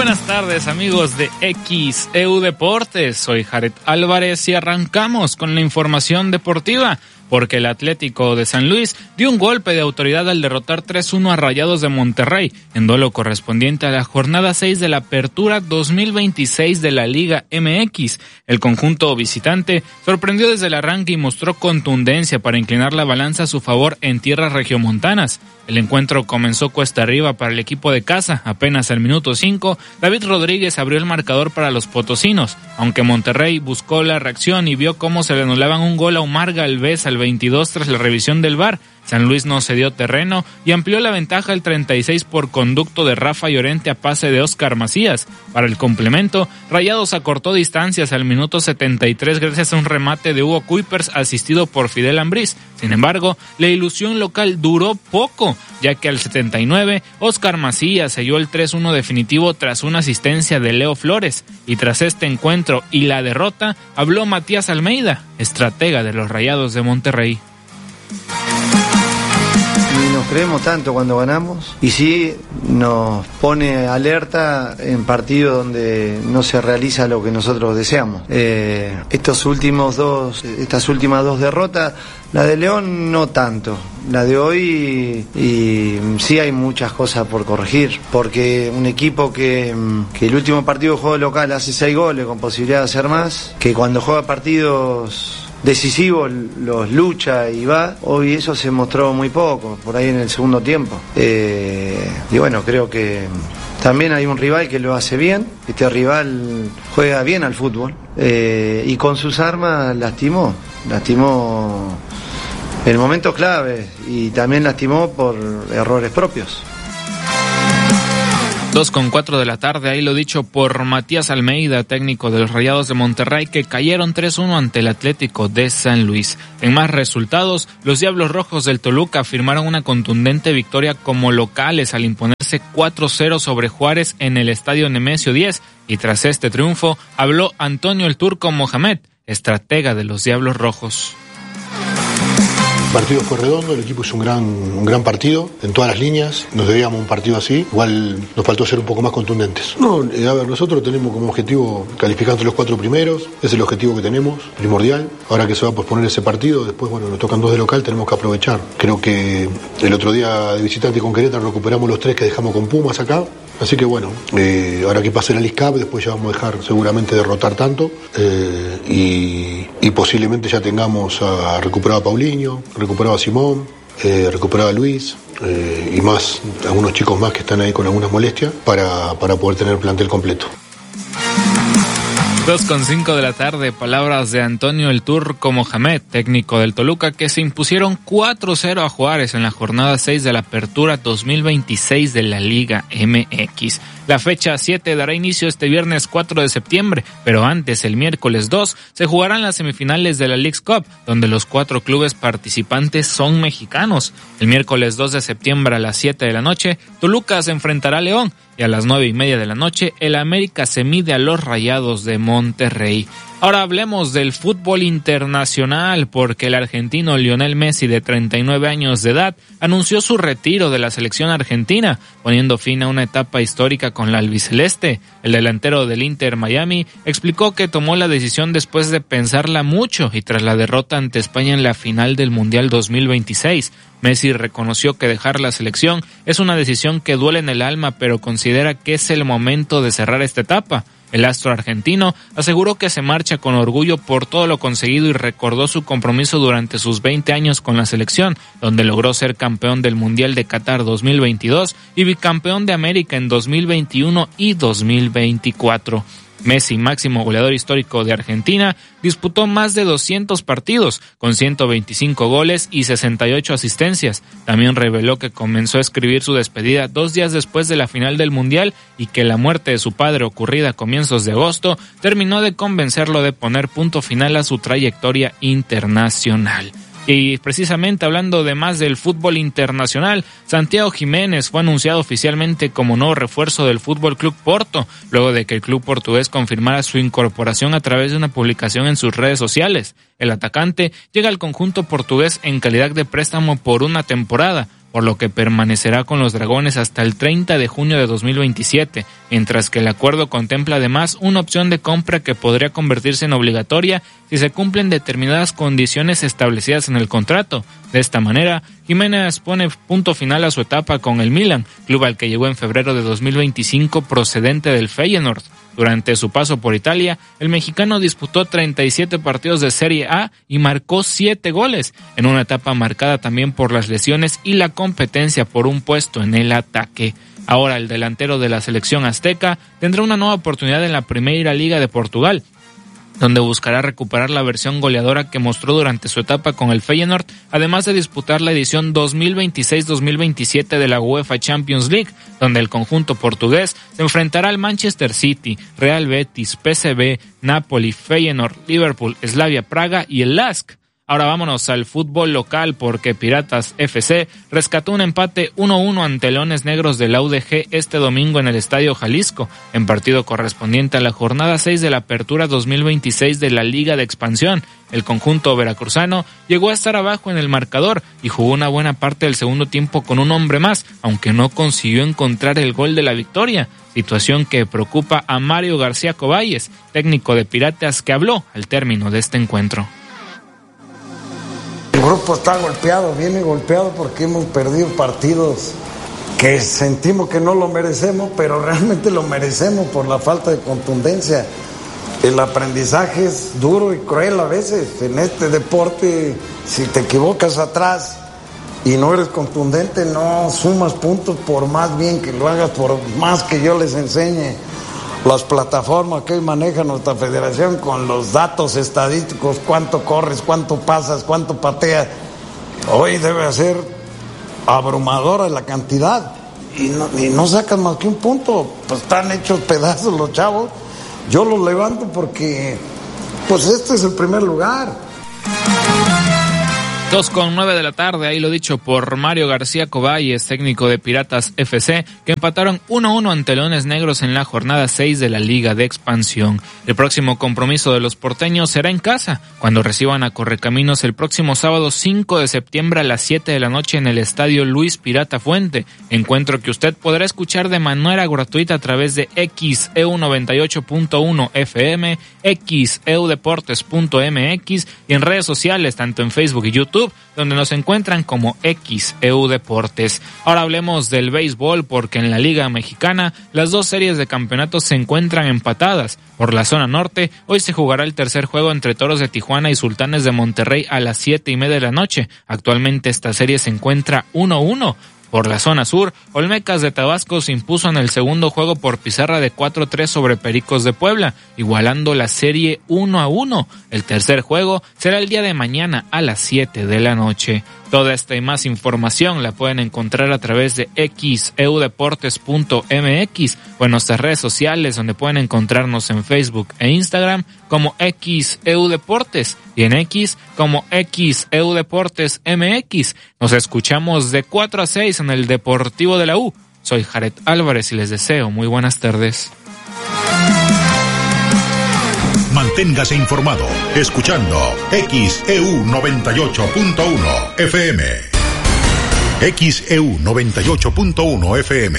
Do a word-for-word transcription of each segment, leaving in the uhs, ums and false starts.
buenas tardes, amigos de X E U Deportes. Soy Jared Álvarez y arrancamos con la información deportiva, porque el Atlético de San Luis dio un golpe de autoridad al derrotar tres uno a Rayados de Monterrey, en duelo correspondiente a la jornada seis de la Apertura dos mil veintiséis de la Liga M X. El conjunto visitante sorprendió desde el arranque y mostró contundencia para inclinar la balanza a su favor en tierras regiomontanas. El encuentro comenzó cuesta arriba para el equipo de casa. Apenas al minuto cinco, David Rodríguez abrió el marcador para los potosinos, aunque Monterrey buscó la reacción y vio cómo se le anulaban un gol a Omar Galvez al veintidós tras la revisión del V A R. San Luis no cedió terreno y amplió la ventaja al treinta y seis por conducto de Rafa Llorente a pase de Óscar Macías. Para el complemento, Rayados acortó distancias al minuto setenta y tres gracias a un remate de Hugo Kuipers asistido por Fidel Ambriz. Sin embargo, la ilusión local duró poco, ya que al setenta y nueve, Óscar Macías selló el tres uno definitivo tras una asistencia de Leo Flores. Y tras este encuentro y la derrota, habló Matías Almeida, estratega de los Rayados de Monterrey. Y nos creemos tanto cuando ganamos y sí nos pone alerta en partidos donde no se realiza lo que nosotros deseamos. Eh, estos últimos dos, estas últimas dos derrotas, la de León no tanto, la de hoy y, y sí hay muchas cosas por corregir, porque un equipo que, que el último partido de juego local hace seis goles con posibilidad de hacer más, que cuando juega partidos decisivo los lucha y va, hoy eso se mostró muy poco, por ahí en el segundo tiempo. Eh, y bueno, creo que también hay un rival que lo hace bien, este rival juega bien al fútbol, eh, y con sus armas lastimó, lastimó en momentos claves y también lastimó por errores propios. Dos con cuatro de la tarde, ahí lo dicho por Matías Almeida, técnico de los Rayados de Monterrey, que cayeron tres uno ante el Atlético de San Luis. En más resultados, los Diablos Rojos del Toluca firmaron una contundente victoria como locales al imponerse cuatro cero sobre Juárez en el Estadio Nemesio diez, y tras este triunfo habló Antonio el Turco Mohamed, estratega de los Diablos Rojos. El partido fue redondo, el equipo hizo un gran, un gran partido en todas las líneas, nos debíamos un partido así, igual nos faltó ser un poco más contundentes. No, eh, a ver, nosotros tenemos como objetivo calificar entre los cuatro primeros, es el objetivo que tenemos, primordial. Ahora que se va a posponer ese partido, después, bueno, nos tocan dos de local, tenemos que aprovechar. Creo que el otro día de visitante con Querétaro recuperamos los tres que dejamos con Pumas acá. Así que bueno, eh, ahora que pase la League Cup, después ya vamos a dejar seguramente de rotar tanto, eh, y, y posiblemente ya tengamos a, recuperado a Paulinho, recuperado a Simón, eh, recuperado a Luis, eh, y más, algunos chicos más que están ahí con algunas molestias para, para poder tener plantel completo. Dos con cinco de la tarde, palabras de Antonio el Turco Mohamed, técnico del Toluca, que se impusieron cuatro cero a Juárez en la jornada seis de la Apertura dos mil veintiséis de la Liga M X. La fecha siete dará inicio este viernes cuatro de septiembre, pero antes, el miércoles dos, se jugarán las semifinales de la Leagues Cup, donde los cuatro clubes participantes son mexicanos. El miércoles dos de septiembre a las siete de la noche, Toluca se enfrentará a León, y a las nueve y media de la noche, el América se mide a los Rayados de Monterrey. Ahora hablemos del fútbol internacional, porque el argentino Lionel Messi, de treinta y nueve años de edad, anunció su retiro de la selección argentina, poniendo fin a una etapa histórica con la albiceleste. El delantero del Inter Miami explicó que tomó la decisión después de pensarla mucho y tras la derrota ante España en la final del Mundial dos mil veintiséis. Messi reconoció que dejar la selección es una decisión que duele en el alma, pero considera que es el momento de cerrar esta etapa. El astro argentino aseguró que se marcha con orgullo por todo lo conseguido y recordó su compromiso durante sus veinte años con la selección, donde logró ser campeón del Mundial de Qatar dos mil veintidós y bicampeón de América en dos mil veintiuno y dos mil veinticuatro. Messi, máximo goleador histórico de Argentina, disputó más de doscientos partidos, con ciento veinticinco goles y sesenta y ocho asistencias. También reveló que comenzó a escribir su despedida dos días después de la final del Mundial y que la muerte de su padre, ocurrida a comienzos de agosto, terminó de convencerlo de poner punto final a su trayectoria internacional. Y precisamente hablando de más del fútbol internacional, Santiago Jiménez fue anunciado oficialmente como nuevo refuerzo del Fútbol Club Porto, luego de que el club portugués confirmara su incorporación a través de una publicación en sus redes sociales. El atacante llega al conjunto portugués en calidad de préstamo por una temporada, por lo que permanecerá con los Dragones hasta el treinta de junio de dos mil veintisiete, mientras que el acuerdo contempla además una opción de compra que podría convertirse en obligatoria si se cumplen determinadas condiciones establecidas en el contrato. De esta manera, Jiménez pone punto final a su etapa con el Milan, club al que llegó en febrero de dos mil veinticinco procedente del Feyenoord. Durante su paso por Italia, el mexicano disputó treinta y siete partidos de Serie A y marcó siete goles, en una etapa marcada también por las lesiones y la competencia por un puesto en el ataque. Ahora el delantero de la selección azteca tendrá una nueva oportunidad en la Primeira Liga de Portugal, donde buscará recuperar la versión goleadora que mostró durante su etapa con el Feyenoord, además de disputar la edición dos mil veintiséis dos mil veintisiete de la UEFA Champions League, donde el conjunto portugués se enfrentará al Manchester City, Real Betis, P S V, Napoli, Feyenoord, Liverpool, Slavia Praga y el Lask. Ahora vámonos al fútbol local porque Piratas F C rescató un empate uno uno ante Leones Negros de la U D G este domingo en el Estadio Jalisco, en partido correspondiente a la jornada seis de la Apertura dos mil veintiséis de la Liga de Expansión. El conjunto veracruzano llegó a estar abajo en el marcador y jugó una buena parte del segundo tiempo con un hombre más, aunque no consiguió encontrar el gol de la victoria, situación que preocupa a Mario García Coballes, técnico de Piratas, que habló al término de este encuentro. El grupo está golpeado, viene golpeado porque hemos perdido partidos que sentimos que no lo merecemos, pero realmente lo merecemos por la falta de contundencia. El aprendizaje es duro y cruel a veces. En este deporte, si te equivocas atrás y no eres contundente, no sumas puntos por más bien que lo hagas, por más que yo les enseñe las plataformas que hoy maneja nuestra federación con los datos estadísticos, cuánto corres, cuánto pasas, cuánto pateas. Hoy debe ser abrumadora la cantidad y no, y no sacan más que un punto, pues están hechos pedazos los chavos. Yo los levanto porque pues este es el primer lugar. Dos con nueve de la tarde, ahí lo dicho por Mario García Coballes, técnico de Piratas F C, que empataron uno uno ante Leones Negros en la jornada seis de la Liga de Expansión. El próximo compromiso de los porteños será en casa, cuando reciban a Correcaminos el próximo sábado cinco de septiembre a las siete de la noche en el Estadio Luis Pirata Fuente, encuentro que usted podrá escuchar de manera gratuita a través de X E U noventa y ocho punto uno F M, X E U Deportes punto M X y en redes sociales, tanto en Facebook y YouTube, donde nos encuentran como X E U Deportes. Ahora hablemos del béisbol porque en la Liga Mexicana las dos series de campeonatos se encuentran empatadas. Por la zona norte, hoy se jugará el tercer juego entre Toros de Tijuana y Sultanes de Monterrey a las siete y media de la noche. Actualmente esta serie se encuentra uno uno. Por la zona sur, Olmecas de Tabasco se impuso en el segundo juego por pizarra de cuatro tres sobre Pericos de Puebla, igualando la serie uno a uno. El tercer juego será el día de mañana a las siete de la noche. Toda esta y más información la pueden encontrar a través de X E U Deportes punto M X o en nuestras redes sociales, donde pueden encontrarnos en Facebook e Instagram como X E U Deportes y en X como X E U Deportes M X. Nos escuchamos de cuatro a seis en el Deportivo de la U. Soy Jared Álvarez y les deseo muy buenas tardes. Manténgase informado escuchando X E U noventa y ocho punto uno F M. X E U noventa y ocho punto uno F M.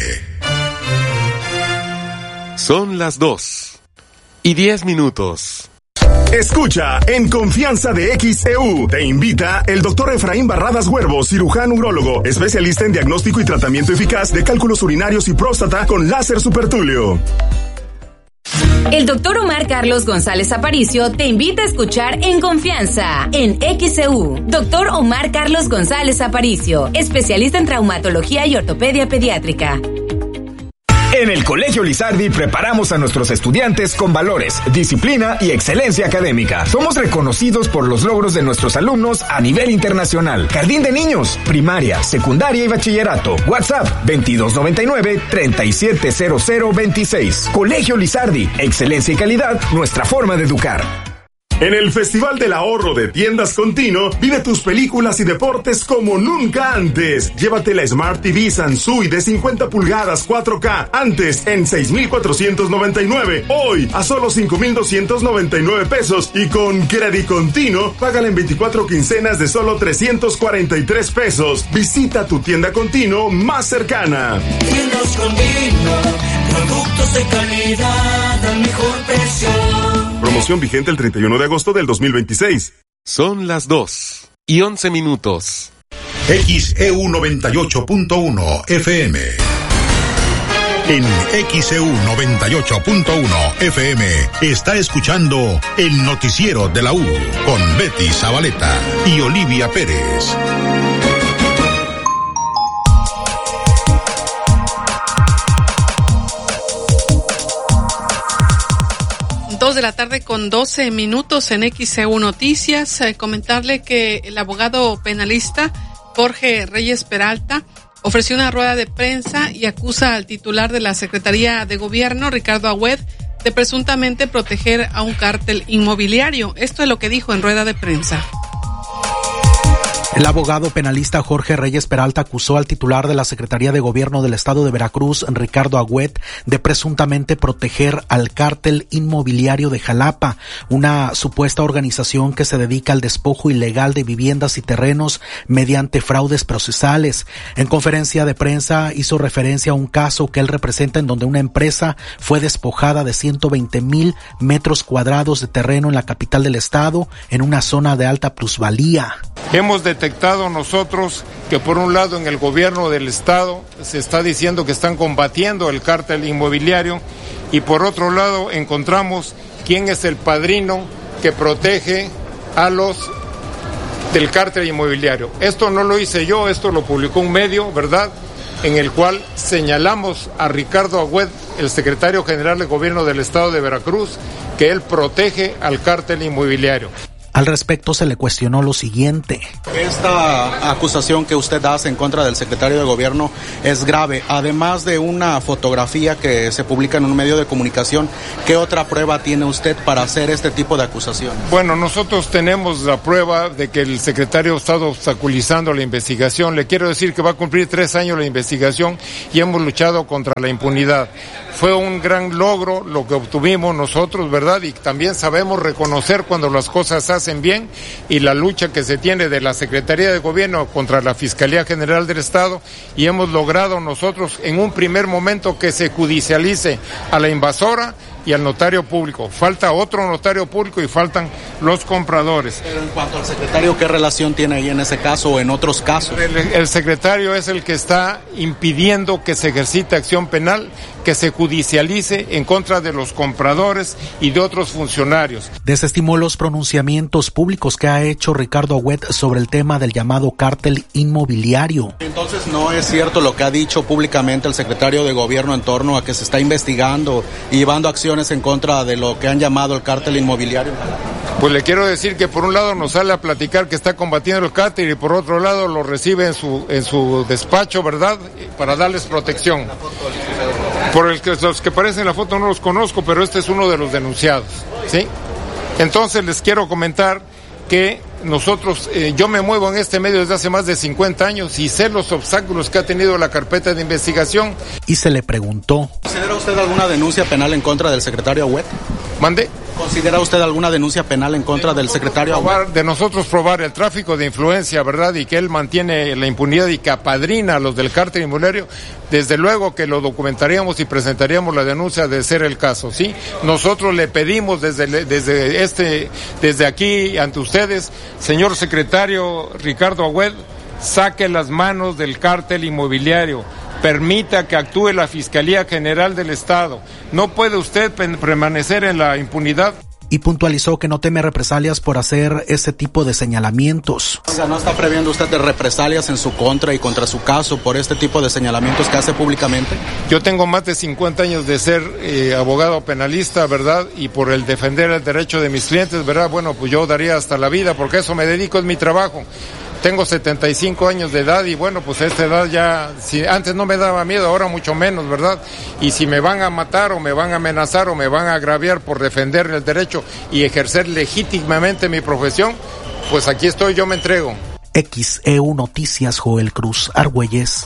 Son las dos y diez minutos. Escucha En Confianza de X E U. Te invita el doctor Efraín Barradas Huervo, cirujano urólogo, especialista en diagnóstico y tratamiento eficaz de cálculos urinarios y próstata con láser supertúleo. El doctor Omar Carlos González Aparicio te invita a escuchar En Confianza en X E U. Doctor Omar Carlos González Aparicio, especialista en traumatología y ortopedia pediátrica. En el Colegio Lizardi preparamos a nuestros estudiantes con valores, disciplina y excelencia académica. Somos reconocidos por los logros de nuestros alumnos a nivel internacional. Jardín de niños, primaria, secundaria y bachillerato. WhatsApp veintidós noventa y nueve, treinta y siete cero cero veintiséis. Colegio Lizardi, excelencia y calidad, nuestra forma de educar. En el Festival del Ahorro de Tiendas Contino, vive tus películas y deportes como nunca antes. Llévate la Smart T V Sansui de cincuenta pulgadas cuatro K, antes en seis mil cuatrocientos noventa y nueve, hoy a solo cinco mil doscientos noventa y nueve pesos, y con Credit Contino, págala en veinticuatro quincenas de solo trescientos cuarenta y tres pesos. Visita tu tienda Contino más cercana. Tiendas Contino, productos de calidad al mejor precio. Promoción vigente el treinta y uno de agosto del dos mil veintiséis. Son las dos y once minutos. X E U noventa y ocho punto uno F M. En X E U noventa y ocho punto uno F M está escuchando el noticiero de la U con Betty Zabaleta y Olivia Pérez. Dos de la tarde con doce minutos en X E U Noticias. Eh, comentarle que el abogado penalista Jorge Reyes Peralta ofreció una rueda de prensa y acusa al titular de la Secretaría de Gobierno, Ricardo Agüed, de presuntamente proteger a un cártel inmobiliario. Esto es lo que dijo en rueda de prensa. El abogado penalista Jorge Reyes Peralta acusó al titular de la Secretaría de Gobierno del Estado de Veracruz, Ricardo Agüed, de presuntamente proteger al cártel inmobiliario de Jalapa, una supuesta organización que se dedica al despojo ilegal de viviendas y terrenos mediante fraudes procesales. En conferencia de prensa hizo referencia a un caso que él representa en donde una empresa fue despojada de ciento veinte mil metros cuadrados de terreno en la capital del estado, en una zona de alta plusvalía. Hemos detectado nosotros que por un lado en el gobierno del estado se está diciendo que están combatiendo el cártel inmobiliario y por otro lado encontramos quién es el padrino que protege a los del cártel inmobiliario. Esto no lo hice yo, esto lo publicó un medio, ¿verdad?, en el cual señalamos a Ricardo Agüed, el secretario general de gobierno del estado de Veracruz, que él protege al cártel inmobiliario. Al respecto se le cuestionó lo siguiente. Esta acusación que usted hace en contra del secretario de gobierno es grave. Además de una fotografía que se publica en un medio de comunicación, ¿qué otra prueba tiene usted para hacer este tipo de acusaciones? Bueno, nosotros tenemos la prueba de que el secretario ha estado obstaculizando la investigación. Le quiero decir que va a cumplir tres años la investigación y hemos luchado contra la impunidad. Fue un gran logro lo que obtuvimos nosotros, ¿verdad? Y también sabemos reconocer cuando las cosas se hacen bien y la lucha que se tiene de la Secretaría de Gobierno contra la Fiscalía General del Estado, y hemos logrado nosotros en un primer momento que se judicialice a la invasora y al notario público. Falta otro notario público y faltan los compradores. Pero en cuanto al secretario, ¿qué relación tiene ahí en ese caso o en otros casos? El, el secretario es el que está impidiendo que se ejercite acción penal, que se judicialice en contra de los compradores y de otros funcionarios. Desestimó los pronunciamientos públicos que ha hecho Ricardo Agüed sobre el tema del llamado cártel inmobiliario. Entonces, ¿no es cierto lo que ha dicho públicamente el secretario de Gobierno en torno a que se está investigando y llevando acciones en contra de lo que han llamado el cártel inmobiliario? Pues le quiero decir que por un lado nos sale a platicar que está combatiendo el cártel y por otro lado lo recibe en su en su despacho, ¿verdad?, para darles protección. Por el que los que aparecen en la foto no los conozco, pero este es uno de los denunciados, ¿sí? Entonces les quiero comentar que nosotros, eh, yo me muevo en este medio desde hace más de cincuenta años y sé los obstáculos que ha tenido la carpeta de investigación. Y se le preguntó: ¿considera usted alguna denuncia penal en contra del secretario Agüed? ¿Mande? ¿Considera usted alguna denuncia penal en contra de del secretario Agüed? De nosotros probar el tráfico de influencia, ¿verdad? Y que él mantiene la impunidad y que apadrina a los del cártel inmobiliario. Desde luego que lo documentaríamos y presentaríamos la denuncia de ser el caso, ¿sí? Nosotros le pedimos desde, desde, este, desde aquí ante ustedes, señor secretario Ricardo Agüed, saque las manos del cártel inmobiliario, permita que actúe la Fiscalía General del Estado. No puede usted permanecer en la impunidad. Y puntualizó que no teme represalias por hacer ese tipo de señalamientos. O sea, ¿no está previendo usted de represalias en su contra y contra su caso por este tipo de señalamientos que hace públicamente? Yo tengo más de cincuenta años de ser eh, abogado penalista, ¿verdad? Y por el defender el derecho de mis clientes, ¿verdad? Bueno, pues yo daría hasta la vida porque eso me dedico, es mi trabajo. tengo setenta y cinco años de edad y bueno, pues a esta edad ya, si antes no me daba miedo, ahora mucho menos, ¿verdad? Y si me van a matar o me van a amenazar o me van a agraviar por defender el derecho y ejercer legítimamente mi profesión, pues aquí estoy, yo me entrego. X E U Noticias, Joel Cruz Argüelles.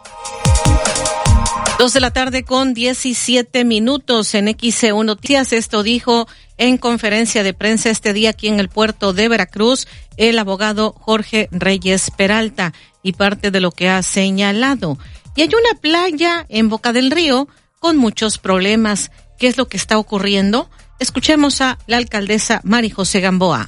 Dos de la tarde con diecisiete minutos en X E U Noticias. Esto dijo en conferencia de prensa este día aquí en el puerto de Veracruz el abogado Jorge Reyes Peralta, y parte de lo que ha señalado. Y hay una playa en Boca del Río con muchos problemas. ¿Qué es lo que está ocurriendo? Escuchemos a la alcaldesa Mari José Gamboa.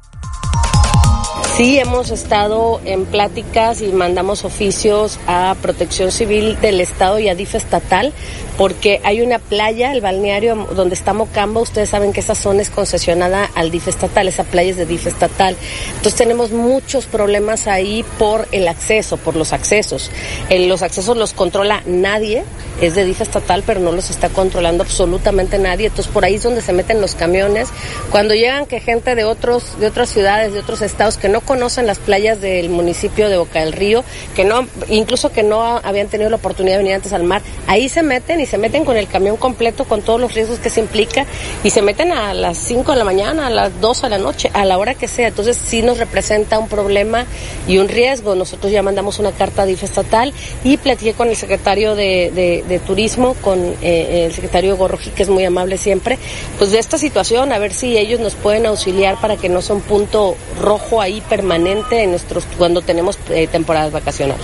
Sí, hemos estado en pláticas y mandamos oficios a Protección Civil del Estado y a D I F estatal, porque hay una playa, el balneario donde está Mocambo, ustedes saben que esa zona es concesionada al D I F estatal, esa playa es de D I F estatal. Entonces tenemos muchos problemas ahí por el acceso, por los accesos. Eh, los accesos los controla nadie, es de D I F estatal, pero no los está controlando absolutamente nadie. Entonces por ahí es donde se meten los camiones. Cuando llegan que gente de otros, de otras ciudades, de otros estados que no conocen las playas del municipio de Boca del Río, que no, incluso que no habían tenido la oportunidad de venir antes al mar, ahí se meten y se meten con el camión completo, con todos los riesgos que se implica, y se meten a las cinco de la mañana, a las dos de la noche, a la hora que sea. Entonces sí nos representa un problema y un riesgo. Nosotros ya mandamos una carta a D I F estatal y platiqué con el secretario de, de, de Turismo, con eh, el secretario Gorrojí, que es muy amable siempre, pues de esta situación, a ver si ellos nos pueden auxiliar para que no sea un punto rojo ahí permanente en nuestros cuando tenemos eh, temporadas vacacionales.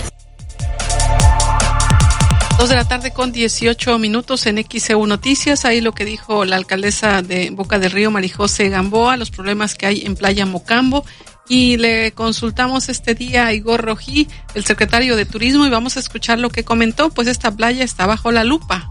Dos de la tarde con dieciocho minutos en X E U Noticias. Ahí lo que dijo la alcaldesa de Boca del Río, Mari José Gamboa, los problemas que hay en Playa Mocambo. Y le consultamos este día a Igor Rojí, el secretario de Turismo, y vamos a escuchar lo que comentó. Pues esta playa está bajo la lupa.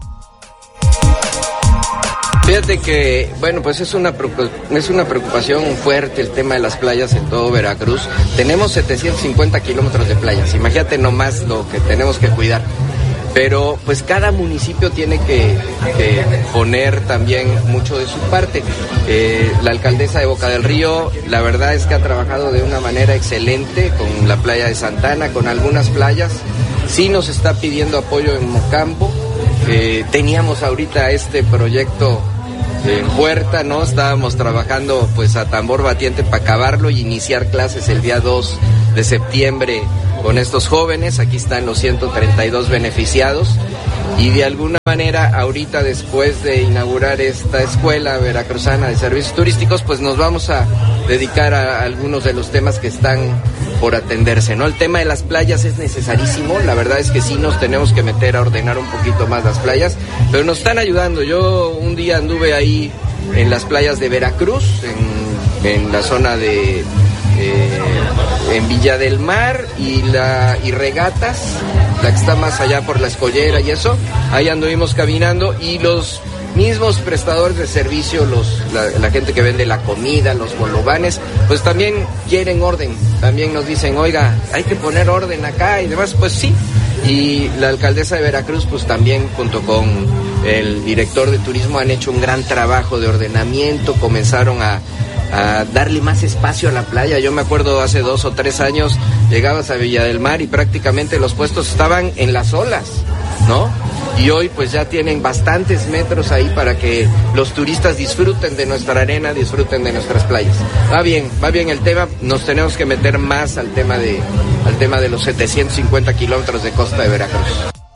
Fíjate que, bueno, pues es una, es una preocupación fuerte el tema de las playas en todo Veracruz. Tenemos setecientos cincuenta kilómetros de playas, imagínate nomás lo que tenemos que cuidar. Pero pues cada municipio tiene que, que poner también mucho de su parte. Eh, la alcaldesa de Boca del Río, la verdad es que ha trabajado de una manera excelente con la playa de Santana, con algunas playas. Sí nos está pidiendo apoyo en Mocambo. Eh, teníamos ahorita este proyecto en puerta, ¿no? Estábamos trabajando pues a tambor batiente para acabarlo y iniciar clases el día dos de septiembre con estos jóvenes. Aquí están los ciento treinta y dos beneficiados y de alguna manera ahorita, después de inaugurar esta escuela veracruzana de servicios turísticos, pues nos vamos a dedicar a algunos de los temas que están por atenderse, ¿no? El tema de las playas es necesarísimo, la verdad es que sí nos tenemos que meter a ordenar un poquito más las playas, pero nos están ayudando. Yo un día anduve ahí en las playas de Veracruz, en, en la zona de eh, en Villa del Mar y la y Regatas, la que está más allá por la Escollera y eso, ahí anduvimos caminando y los mismos prestadores de servicio, los la, la gente que vende la comida, los bolovanes, pues también quieren orden, también nos dicen, oiga, hay que poner orden acá y demás, pues sí, y la alcaldesa de Veracruz pues también junto con el director de turismo han hecho un gran trabajo de ordenamiento, comenzaron a a darle más espacio a la playa. Yo me acuerdo hace dos o tres años llegabas a Villa del Mar y prácticamente los puestos estaban en las olas, ¿no? Y hoy pues ya tienen bastantes metros ahí para que los turistas disfruten de nuestra arena, disfruten de nuestras playas. Va bien, va bien el tema, nos tenemos que meter más al tema de, al tema de los setecientos cincuenta kilómetros de costa de Veracruz.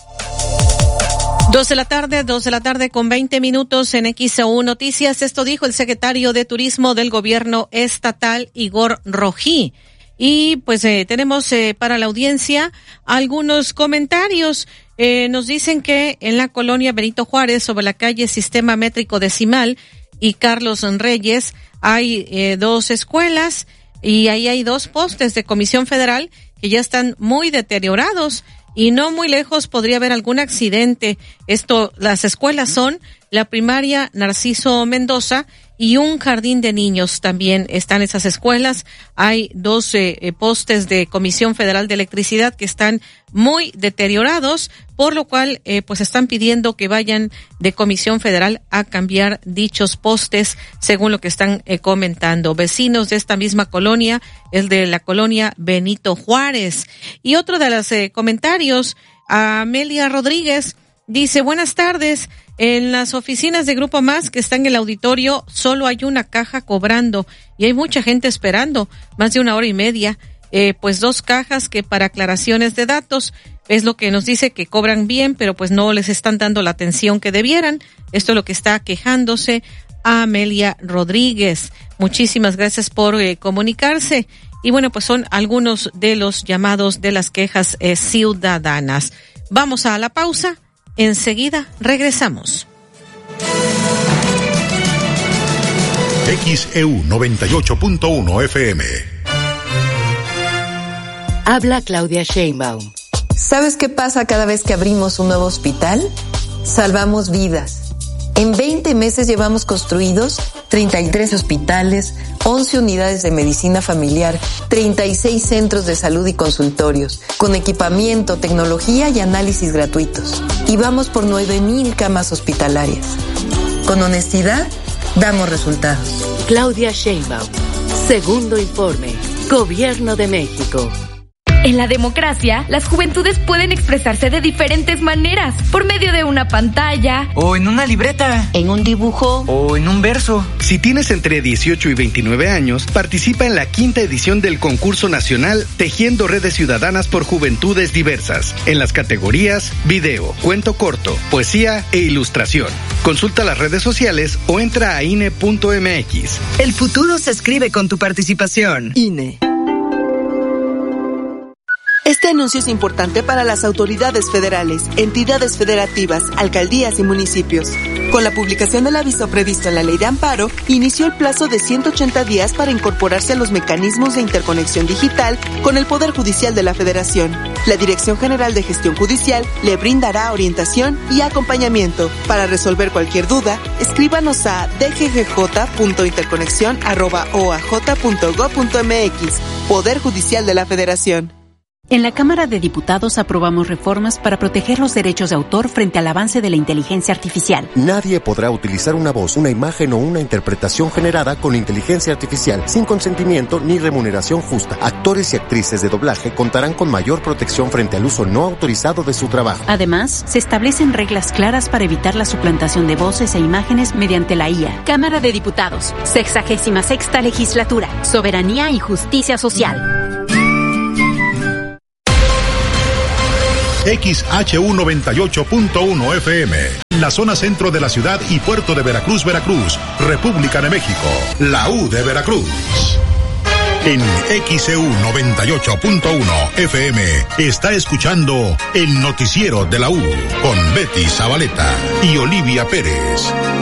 Dos de la tarde, dos de la tarde con veinte minutos en X E U Noticias. Esto dijo el secretario de Turismo del Gobierno Estatal, Igor Rojí. Y pues eh, tenemos eh, para la audiencia algunos comentarios. Eh, nos dicen que en la colonia Benito Juárez, sobre la calle Sistema Métrico Decimal y Carlos Reyes, hay eh, dos escuelas y ahí hay dos postes de Comisión Federal que ya están muy deteriorados. Y no muy lejos podría haber algún accidente. Esto, las escuelas son la primaria Narciso Mendoza y un jardín de niños también están esas escuelas. Hay dos eh, postes de Comisión Federal de Electricidad que están muy deteriorados, por lo cual eh, pues están pidiendo que vayan de Comisión Federal a cambiar dichos postes, según lo que están eh, comentando vecinos de esta misma colonia, el de la colonia Benito Juárez. Y otro de los eh, comentarios, Amelia Rodríguez dice: buenas tardes. En las oficinas de Grupo Más que están en el auditorio solo hay una caja cobrando y hay mucha gente esperando, más de una hora y media. Eh, pues dos cajas que para aclaraciones de datos es lo que nos dice que cobran bien, pero pues no les están dando la atención que debieran. Esto es lo que está quejándose a Amelia Rodríguez. Muchísimas gracias por eh, comunicarse. Y bueno, pues son algunos de los llamados de las quejas eh, ciudadanas. Vamos a la pausa. Enseguida regresamos. X E U noventa y ocho punto uno F M. Habla Claudia Sheinbaum. ¿Sabes qué pasa cada vez que abrimos un nuevo hospital? Salvamos vidas. En veinte meses llevamos construidos treinta y tres hospitales, once unidades de medicina familiar, treinta y seis centros de salud y consultorios, con equipamiento, tecnología y análisis gratuitos. Y vamos por nueve mil camas hospitalarias. Con honestidad, damos resultados. Claudia Sheinbaum. Segundo informe. Gobierno de México. En la democracia, las juventudes pueden expresarse de diferentes maneras, por medio de una pantalla, o en una libreta, en un dibujo, o en un verso. Si tienes entre dieciocho y veintinueve años, participa en la quinta edición del concurso nacional Tejiendo Redes Ciudadanas por Juventudes Diversas, en las categorías video, cuento corto, poesía e ilustración. Consulta las redes sociales o entra a I N E punto M X. El futuro se escribe con tu participación. I N E. Este anuncio es importante para las autoridades federales, entidades federativas, alcaldías y municipios. Con la publicación del aviso previsto en la Ley de Amparo, inició el plazo de ciento ochenta días para incorporarse a los mecanismos de interconexión digital con el Poder Judicial de la Federación. La Dirección General de Gestión Judicial le brindará orientación y acompañamiento. Para resolver cualquier duda, escríbanos a d g g j punto interconexión arroba o a j punto gob punto m x. Poder Judicial de la Federación. En la Cámara de Diputados aprobamos reformas para proteger los derechos de autor frente al avance de la inteligencia artificial. Nadie podrá utilizar una voz, una imagen o una interpretación generada con inteligencia artificial sin consentimiento ni remuneración justa. Actores y actrices de doblaje contarán con mayor protección frente al uso no autorizado de su trabajo. Además, se establecen reglas claras para evitar la suplantación de voces e imágenes mediante la I A. Cámara de Diputados, sexagésima sexta legislatura, soberanía y justicia social. X H U noventa y ocho punto uno F M, la zona centro de la ciudad y puerto de Veracruz, Veracruz, República de México, la U de Veracruz. En X E U noventa y ocho punto uno F M está escuchando el noticiero de la U con Betty Zabaleta y Olivia Pérez.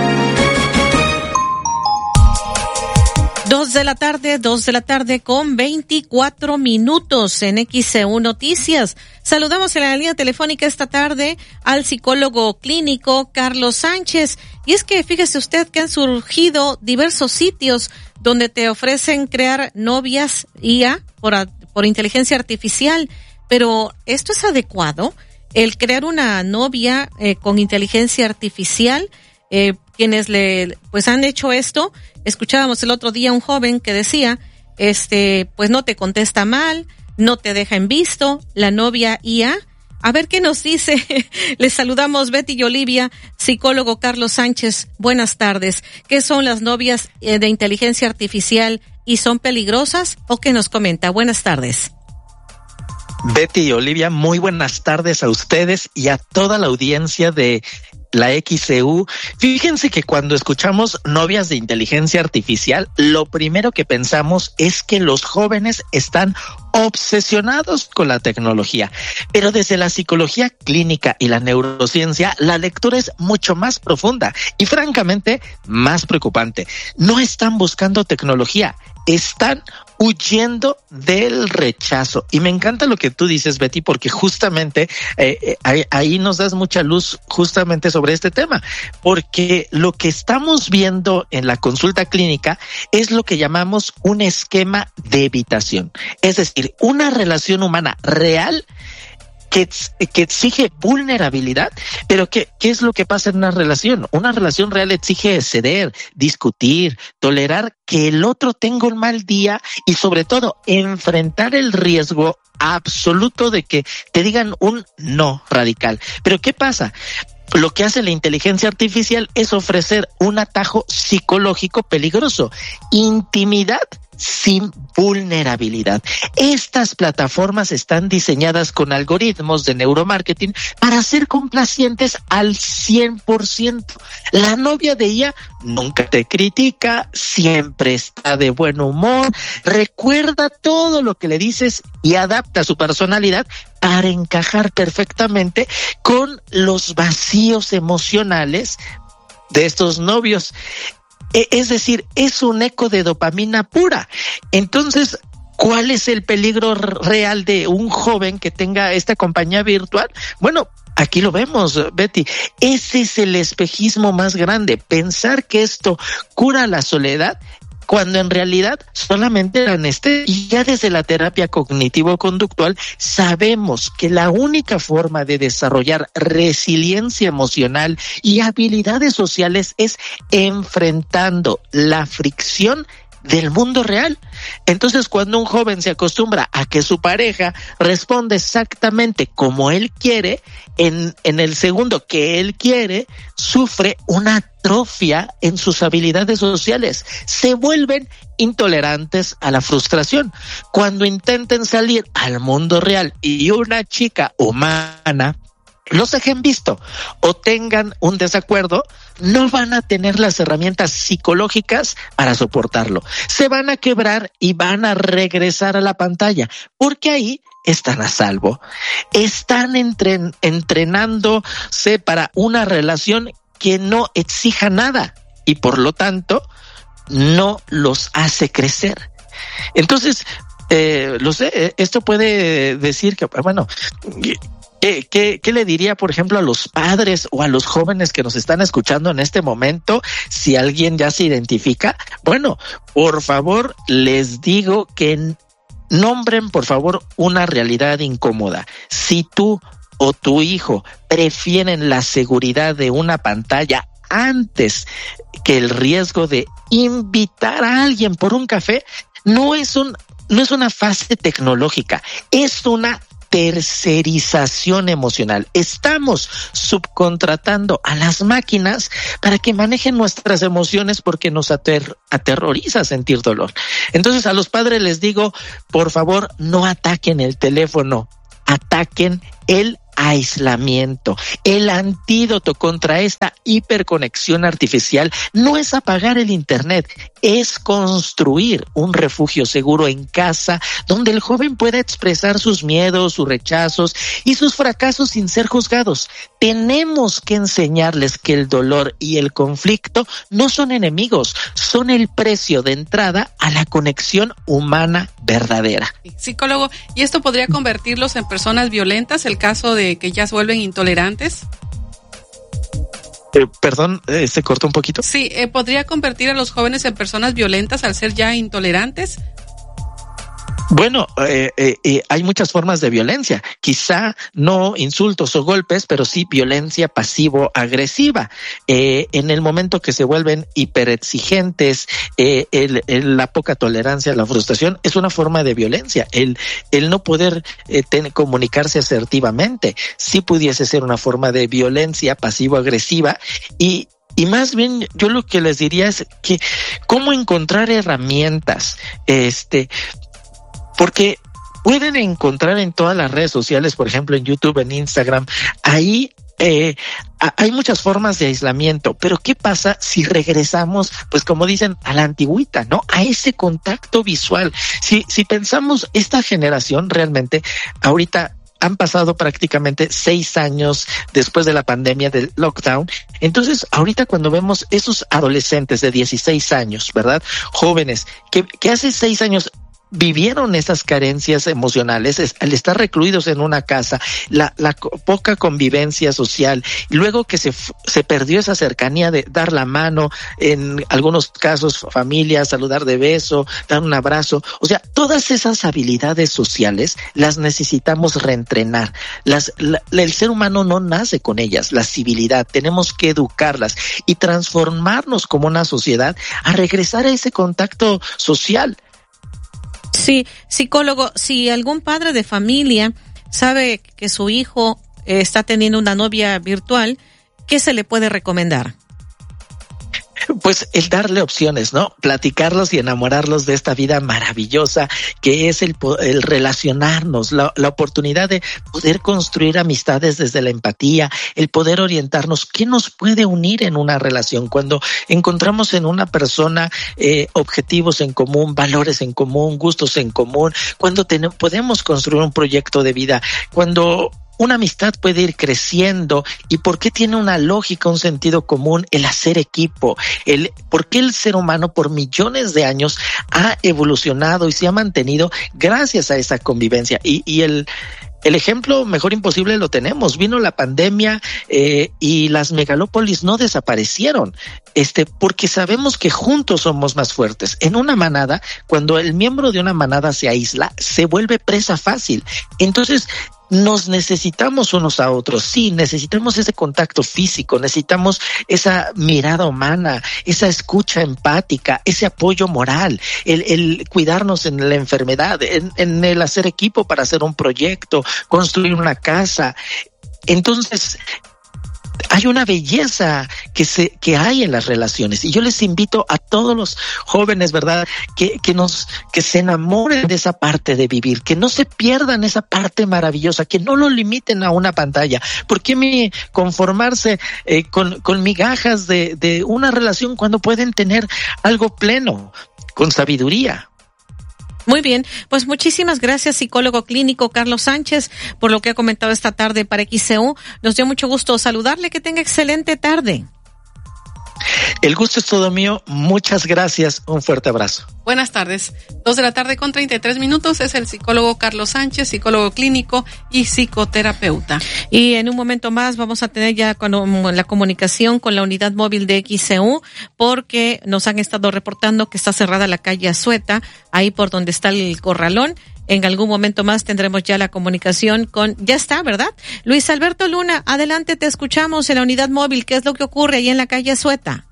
Dos de la tarde, dos de la tarde con veinticuatro minutos en X E U Noticias. Saludamos en la línea telefónica esta tarde al psicólogo clínico Carlos Sánchez. Y es que fíjese usted que han surgido diversos sitios donde te ofrecen crear novias I A por, por inteligencia artificial. Pero ¿esto es adecuado? El crear una novia eh, con inteligencia artificial, eh, quienes le pues han hecho esto. Escuchábamos el otro día un joven que decía, este, pues no te contesta mal, no te deja en visto, la novia I A. A ver qué nos dice. Les saludamos Betty y Olivia, psicólogo Carlos Sánchez. Buenas tardes. ¿Qué son las novias eh, de inteligencia artificial y son peligrosas? ¿O qué nos comenta? Buenas tardes. Betty y Olivia, muy buenas tardes a ustedes y a toda la audiencia de la X E U. Fíjense que cuando escuchamos novias de inteligencia artificial, lo primero que pensamos es que los jóvenes están obsesionados con la tecnología. Pero desde la psicología clínica y la neurociencia, la lectura es mucho más profunda y francamente más preocupante. No están buscando tecnología, están huyendo del rechazo. Y me encanta lo que tú dices, Betty, porque justamente eh, ahí, ahí nos das mucha luz justamente sobre este tema, porque lo que estamos viendo en la consulta clínica es lo que llamamos un esquema de evitación, es decir, una relación humana real que, que exige vulnerabilidad, pero ¿qué, ¿qué es lo que pasa en una relación? Una relación real exige ceder, discutir, tolerar que el otro tenga un mal día y sobre todo enfrentar el riesgo absoluto de que te digan un no radical. Pero ¿qué pasa? Lo que hace la inteligencia artificial es ofrecer un atajo psicológico peligroso, intimidad sin vulnerabilidad. Estas plataformas están diseñadas con algoritmos de neuromarketing para ser complacientes al cien por ciento. La novia de ella nunca te critica, siempre está de buen humor, recuerda todo lo que le dices y adapta su personalidad para encajar perfectamente con los vacíos emocionales de estos novios. Es decir, es un eco de dopamina pura. Entonces, ¿cuál es el peligro real de un joven que tenga esta compañía virtual? Bueno, aquí lo vemos, Betty. Ese es el espejismo más grande. Pensar que esto cura la soledad cuando en realidad solamente la anestesia. Y ya desde la terapia cognitivo-conductual sabemos que la única forma de desarrollar resiliencia emocional y habilidades sociales es enfrentando la fricción del mundo real. Entonces, cuando un joven se acostumbra a que su pareja responde exactamente como él quiere, en, en el segundo que él quiere, sufre una atrofia en sus habilidades sociales. Se vuelven intolerantes a la frustración. Cuando intenten salir al mundo real y una chica humana los dejen visto o tengan un desacuerdo, no van a tener las herramientas psicológicas para soportarlo. Se van a quebrar y van a regresar a la pantalla, porque ahí están a salvo. Están entren- entrenándose para una relación que no exija nada y por lo tanto no los hace crecer. Entonces, eh, lo sé, esto puede decir que, bueno, ¿Qué, qué, ¿Qué le diría, por ejemplo, a los padres o a los jóvenes que nos están escuchando en este momento? Si alguien ya se identifica, bueno, por favor, les digo que nombren, por favor, una realidad incómoda. Si tú o tu hijo prefieren la seguridad de una pantalla antes que el riesgo de invitar a alguien por un café, no es un, no es una fase tecnológica, es una tercerización emocional. Estamos subcontratando a las máquinas para que manejen nuestras emociones porque nos ater- aterroriza sentir dolor. Entonces a los padres les digo, por favor, no ataquen el teléfono, ataquen el aislamiento. El antídoto contra esta hiperconexión artificial no es apagar el internet, es construir un refugio seguro en casa donde el joven pueda expresar sus miedos, sus rechazos y sus fracasos sin ser juzgados. Tenemos que enseñarles que el dolor y el conflicto no son enemigos, son el precio de entrada a la conexión humana verdadera. Psicólogo, ¿y esto podría convertirlos en personas violentas, el caso de que ya se vuelven intolerantes? Eh, perdón, eh, ¿se cortó un poquito? Sí, eh, ¿podría convertir a los jóvenes en personas violentas al ser ya intolerantes? Bueno, eh, eh, eh, hay muchas formas de violencia, quizá no insultos o golpes, pero sí violencia pasivo-agresiva. Eh, en el momento que se vuelven hiperexigentes, eh, el, el, la poca tolerancia a la frustración es una forma de violencia. El, el no poder eh, ten, comunicarse asertivamente sí pudiese ser una forma de violencia pasivo-agresiva y Y más bien, yo lo que les diría es que cómo encontrar herramientas, este, porque pueden encontrar en todas las redes sociales, por ejemplo en YouTube, en Instagram, ahí eh, hay muchas formas de aislamiento, pero ¿qué pasa si regresamos, pues como dicen, a la antigüita, ¿no? A ese contacto visual. Si, si pensamos, esta generación realmente, ahorita han pasado prácticamente seis años después de la pandemia del lockdown. Entonces, ahorita cuando vemos esos adolescentes de dieciséis años, ¿verdad? Jóvenes, que, que hace seis años vivieron esas carencias emocionales, es, al estar recluidos en una casa, la, la poca convivencia social, y luego que se, se perdió esa cercanía de dar la mano, en algunos casos familia, saludar de beso, dar un abrazo, o sea, todas esas habilidades sociales las necesitamos reentrenar. Las, la, el ser humano no nace con ellas, la civilidad, tenemos que educarlas y transformarnos como una sociedad a regresar a ese contacto social. Sí, psicólogo, si algún padre de familia sabe que su hijo eh, está teniendo una novia virtual, ¿qué se le puede recomendar? Pues el darle opciones, ¿no? Platicarlos y enamorarlos de esta vida maravillosa que es el, el relacionarnos, la, la oportunidad de poder construir amistades desde la empatía, el poder orientarnos. ¿Qué nos puede unir en una relación? Cuando encontramos en una persona eh, objetivos en común, valores en común, gustos en común, cuando tenemos, podemos construir un proyecto de vida, cuando una amistad puede ir creciendo. ¿Y por qué tiene una lógica, un sentido común? El hacer equipo. El, ¿por qué el ser humano por millones de años ha evolucionado y se ha mantenido gracias a esa convivencia? Y, y el, el ejemplo mejor imposible lo tenemos. Vino la pandemia eh, y las megalópolis no desaparecieron. Este, porque sabemos que juntos somos más fuertes. En una manada, cuando el miembro de una manada se aísla, se vuelve presa fácil. Entonces, nos necesitamos unos a otros, sí, necesitamos ese contacto físico, necesitamos esa mirada humana, esa escucha empática, ese apoyo moral, el, el cuidarnos en la enfermedad, en, en el hacer equipo para hacer un proyecto, construir una casa. Entonces, hay una belleza que se que hay en las relaciones, y yo les invito a todos los jóvenes, ¿verdad?, que que nos que se enamoren de esa parte de vivir, que no se pierdan esa parte maravillosa, que no lo limiten a una pantalla. ¿Por qué me conformarse eh, con con migajas de de una relación cuando pueden tener algo pleno, con sabiduría? Muy bien, pues muchísimas gracias, psicólogo clínico Carlos Sánchez, por lo que ha comentado esta tarde para X C U. Nos dio mucho gusto saludarle, que tenga excelente tarde. El gusto es todo mío, muchas gracias, un fuerte abrazo. Buenas tardes, dos de la tarde con treinta y tres minutos, es el psicólogo Carlos Sánchez, psicólogo clínico y psicoterapeuta. Y en un momento más vamos a tener ya con la comunicación con la unidad móvil de X C U, porque nos han estado reportando que está cerrada la calle Azueta, ahí por donde está el corralón. En algún momento más tendremos ya la comunicación con, ya está, ¿verdad? Luis Alberto Luna, adelante, te escuchamos en la unidad móvil. ¿Qué es lo que ocurre ahí en la calle Azueta?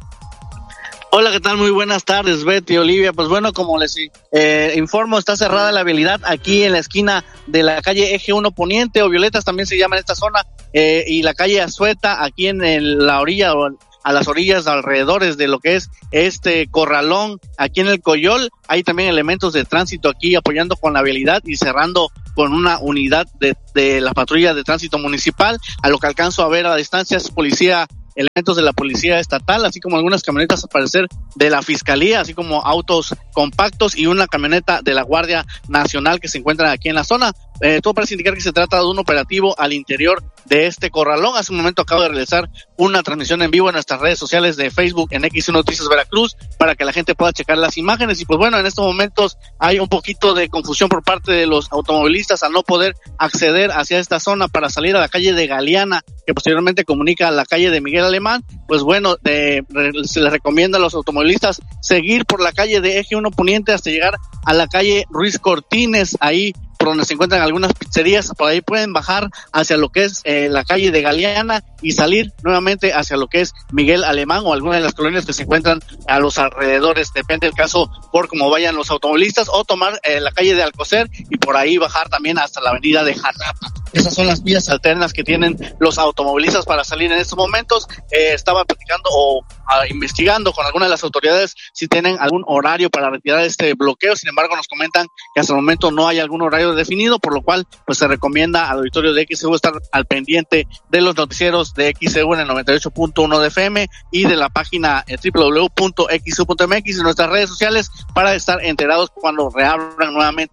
Hola, ¿qué tal? Muy buenas tardes, Betty, Olivia. Pues bueno, como les eh, informo, está cerrada la vialidad aquí en la esquina de la calle Eje uno Poniente, o Violetas también se llama en esta zona, eh, y la calle Azueta aquí en el, la orilla, o a las orillas, alrededores de lo que es este corralón, aquí en el Coyol. Hay también elementos de tránsito aquí apoyando con la vialidad y cerrando con una unidad de, de la patrulla de tránsito municipal. A lo que alcanzo a ver a la distancia es policía, elementos de la policía estatal, así como algunas camionetas al parecer de la fiscalía, así como autos compactos y una camioneta de la Guardia Nacional que se encuentran aquí en la zona. Eh, todo parece indicar que se trata de un operativo al interior de este corralón. Hace un momento acabo de realizar una transmisión en vivo en nuestras redes sociales de Facebook, en X uno Noticias Veracruz, para que la gente pueda checar las imágenes. Y pues bueno, en estos momentos hay un poquito de confusión por parte de los automovilistas al no poder acceder hacia esta zona para salir a la calle de Galeana, que posteriormente comunica a la calle de Miguel Alemán. Pues bueno, de, se les recomienda a los automovilistas seguir por la calle de Eje uno Poniente hasta llegar a la calle Ruiz Cortines, ahí por donde se encuentran algunas pizzerías. Por ahí pueden bajar hacia lo que es eh, la calle de Galeana y salir nuevamente hacia lo que es Miguel Alemán o alguna de las colonias que se encuentran a los alrededores, depende del caso por cómo vayan los automovilistas, o tomar eh, la calle de Alcocer y por ahí bajar también hasta la avenida de Jalapa. Esas son las vías alternas que tienen los automovilistas para salir en estos momentos. Eh, estaba platicando o uh, investigando con algunas de las autoridades si tienen algún horario para retirar este bloqueo. Sin embargo, nos comentan que hasta el momento no hay algún horario definido, por lo cual pues se recomienda al auditorio de X C U estar al pendiente de los noticieros de X C U en el noventa y ocho punto uno de F M y de la página eh, doble u doble u doble u punto x c u punto m x y nuestras redes sociales para estar enterados cuando reabran nuevamente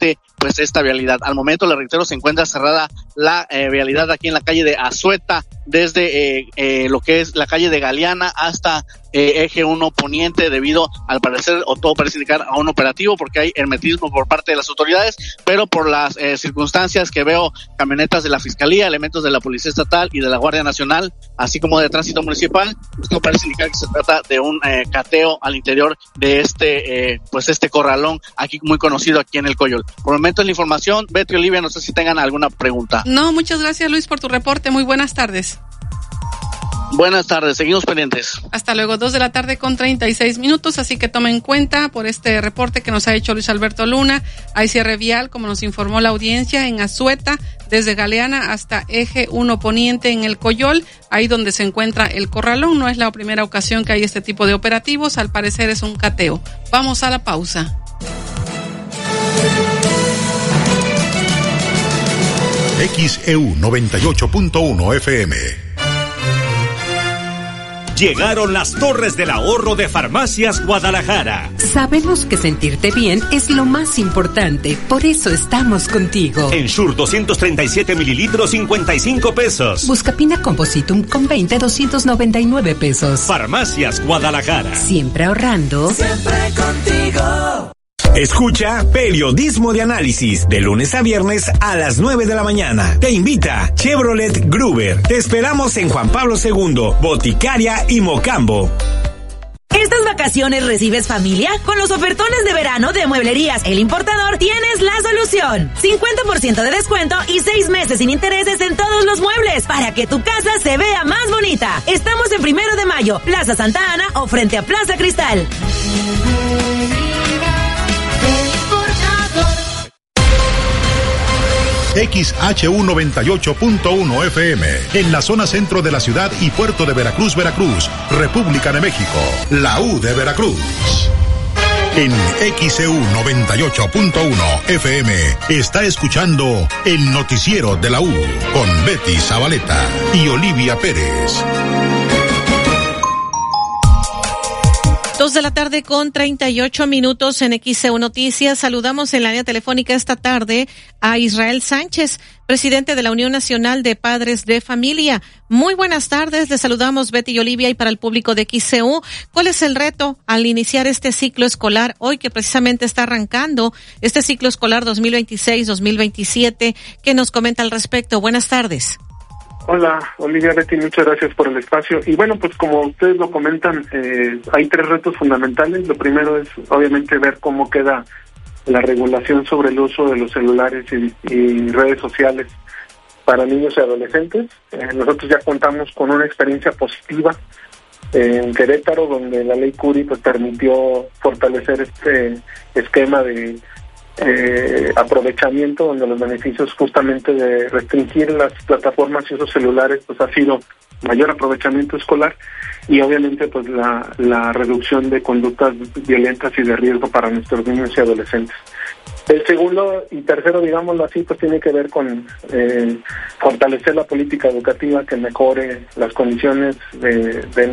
pues esta vialidad. Al momento, le reitero, se encuentra cerrada la eh, vialidad aquí en la calle de Azueta, desde eh, eh, lo que es la calle de Galeana hasta eh, eje uno poniente, debido al parecer, o todo parece indicar, a un operativo, porque hay hermetismo por parte de las autoridades, pero por las eh, circunstancias que veo, camionetas de la Fiscalía, elementos de la Policía Estatal y de la Guardia Nacional, así como de Tránsito Municipal, pues todo parece indicar que se trata de un eh, cateo al interior de este, eh, pues este corralón, aquí muy conocido aquí en el Coyol. Por el momento es la información. Betty, Olivia, no sé si tengan alguna pregunta. No, muchas gracias, Luis, por tu reporte. Muy buenas tardes. Buenas tardes, seguimos pendientes. Hasta luego, dos de la tarde con treinta y seis minutos, así que tomen en cuenta por este reporte que nos ha hecho Luis Alberto Luna. Hay cierre vial, como nos informó la audiencia, en Azueta, desde Galeana hasta eje uno poniente en el Coyol, ahí donde se encuentra el corralón. No es la primera ocasión que hay este tipo de operativos, al parecer es un cateo. Vamos a la pausa. X E U noventa y ocho punto uno F M. Llegaron las Torres del Ahorro de Farmacias Guadalajara. Sabemos que sentirte bien es lo más importante, por eso estamos contigo. Ensure doscientos treinta y siete mililitros, cincuenta y cinco pesos. Buscapina Compositum con veinte, doscientos noventa y nueve pesos. Farmacias Guadalajara. Siempre ahorrando. Siempre contigo. Escucha Periodismo de Análisis de lunes a viernes a las nueve de la mañana. Te invita Chevrolet Gruber. Te esperamos en Juan Pablo segundo, Boticaria y Mocambo. ¿Estas vacaciones recibes familia? Con los ofertones de verano de Mueblerías El Importador tienes la solución. cincuenta por ciento de descuento y seis meses sin intereses en todos los muebles para que tu casa se vea más bonita. Estamos en Primero de Mayo, Plaza Santa Ana o frente a Plaza Cristal. X H U noventa y ocho punto uno F M, en la zona centro de la ciudad y puerto de Veracruz, Veracruz, República de México, la U de Veracruz. En X E U noventa y ocho punto uno F M está escuchando el noticiero de la U con Betty Zabaleta y Olivia Pérez. Dos de la tarde con treinta y ocho minutos en X E U Noticias. Saludamos en la línea telefónica esta tarde a Israel Sánchez, presidente de la Unión Nacional de Padres de Familia. Muy buenas tardes, les saludamos Betty y Olivia, y para el público de X E U, ¿cuál es el reto al iniciar este ciclo escolar hoy que precisamente está arrancando este ciclo escolar dos mil veintiséis dos mil veintisiete? ¿Qué nos comenta al respecto? Buenas tardes. Hola, Olivia, Betty, muchas gracias por el espacio. Y bueno, pues como ustedes lo comentan, eh, hay tres retos fundamentales. Lo primero es, obviamente, ver cómo queda la regulación sobre el uso de los celulares y, y redes sociales para niños y adolescentes. Eh, nosotros ya contamos con una experiencia positiva en Querétaro, donde la ley Curi pues permitió fortalecer este esquema de Eh, aprovechamiento, donde los beneficios justamente de restringir las plataformas y usos celulares pues ha sido mayor aprovechamiento escolar y obviamente pues la, la reducción de conductas violentas y de riesgo para nuestros niños y adolescentes. El segundo y tercero, digámoslo así, pues tiene que ver con eh, fortalecer la política educativa que mejore las condiciones de, de